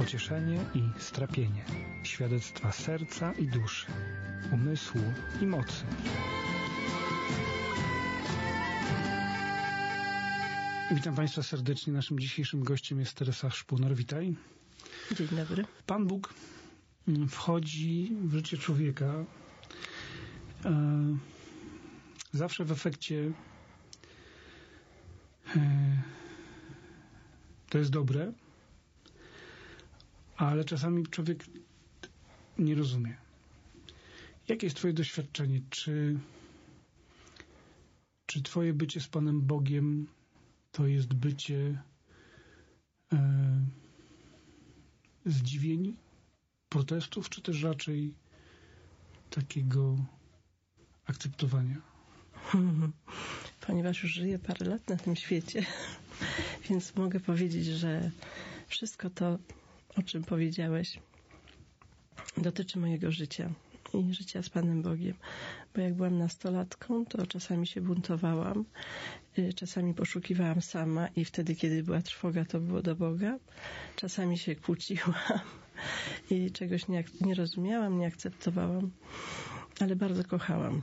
pocieszenie i strapienie, świadectwa serca i duszy, umysłu i mocy. Witam Państwa serdecznie. Naszym dzisiejszym gościem jest Teresa Szpuner. Witaj. Dzień dobry. Pan Bóg wchodzi w życie człowieka zawsze w efekcie to jest dobre, ale czasami człowiek nie rozumie. Jakie jest Twoje doświadczenie? Czy Twoje bycie z Panem Bogiem to jest bycie zdziwieni, protestów, czy też raczej takiego akceptowania? Ponieważ już żyję parę lat na tym świecie, więc mogę powiedzieć, że wszystko to, o czym powiedziałeś, dotyczy mojego życia i życia z Panem Bogiem. Bo jak byłam nastolatką, to czasami się buntowałam, czasami poszukiwałam sama i wtedy, kiedy była trwoga, to było do Boga. Czasami się kłóciłam i czegoś nie rozumiałam, nie akceptowałam, ale bardzo kochałam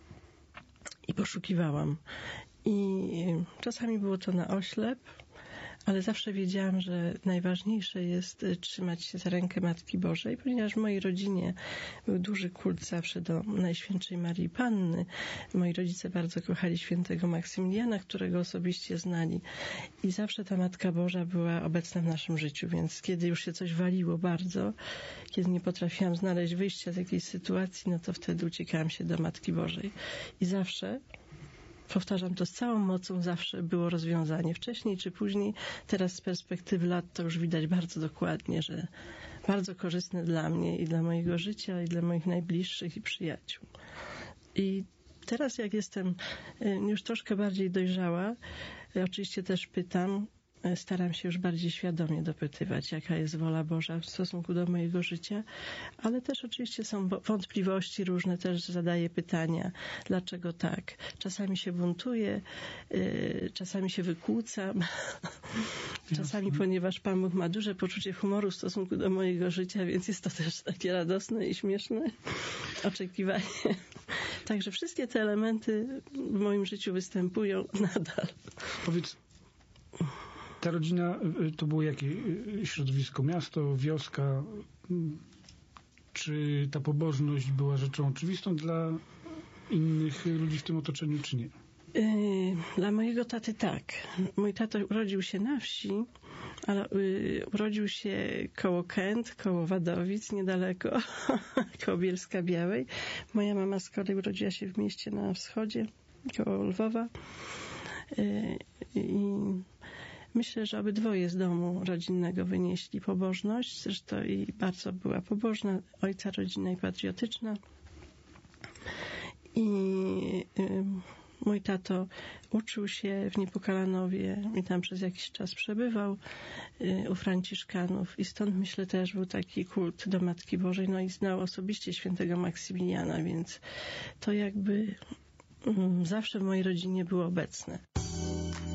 i poszukiwałam. I czasami było to na oślep, ale zawsze wiedziałam, że najważniejsze jest trzymać się za rękę Matki Bożej, ponieważ w mojej rodzinie był duży kult zawsze do Najświętszej Marii Panny. Moi rodzice bardzo kochali świętego Maksymiliana, którego osobiście znali. I zawsze ta Matka Boża była obecna w naszym życiu, więc kiedy już się coś waliło bardzo, kiedy nie potrafiłam znaleźć wyjścia z jakiejś sytuacji, no to wtedy uciekałam się do Matki Bożej. I zawsze, powtarzam to z całą mocą, zawsze było rozwiązanie. Wcześniej czy później, teraz z perspektywy lat to już widać bardzo dokładnie, że bardzo korzystne dla mnie i dla mojego życia, i dla moich najbliższych i przyjaciół. I teraz jak jestem już troszkę bardziej dojrzała, oczywiście też pytam, staram się już bardziej świadomie dopytywać, jaka jest wola Boża w stosunku do mojego życia, ale też oczywiście są wątpliwości różne, też zadaję pytania, dlaczego tak. Czasami się buntuję, czasami się wykłócam, czasami, ponieważ Pan Bóg ma duże poczucie humoru w stosunku do mojego życia, więc jest to też takie radosne i śmieszne oczekiwanie. Także wszystkie te elementy w moim życiu występują nadal. Powiedz, ta rodzina to było jakie środowisko? Miasto, wioska? Czy ta pobożność była rzeczą oczywistą dla innych ludzi w tym otoczeniu, czy nie? Dla mojego taty tak. Mój tato urodził się na wsi, ale urodził się koło Kęt, koło Wadowic, niedaleko, koło Bielska Białej. Moja mama z kolei urodziła się w mieście na wschodzie, koło Lwowa. I myślę, że obydwoje z domu rodzinnego wynieśli pobożność. Zresztą i bardzo była pobożna, ojca rodzina i patriotyczna. I mój tato uczył się w Niepokalanowie i tam przez jakiś czas przebywał u franciszkanów i stąd myślę też był taki kult do Matki Bożej. No i znał osobiście świętego Maksymiliana, więc to jakby zawsze w mojej rodzinie było obecne.